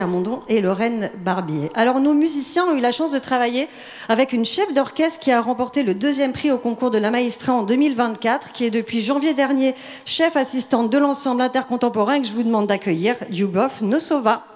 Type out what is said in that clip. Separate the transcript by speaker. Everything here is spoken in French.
Speaker 1: Mondon et Lorraine Barbier. Alors nos musiciens ont eu la chance de travailler avec une chef d'orchestre qui a remporté le 2e prix au concours de la Maestra en 2024, qui est depuis janvier dernier chef assistante de l'ensemble intercontemporain, que je vous demande d'accueillir, Lyubov Nosova.